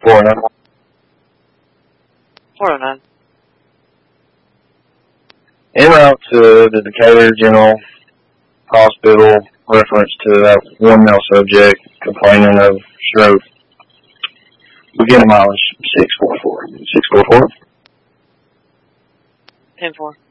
409. 409. En route to the Decatur General Hospital, reference to that one male subject complaining of stroke. Begin mileage 644. 644. 10-4.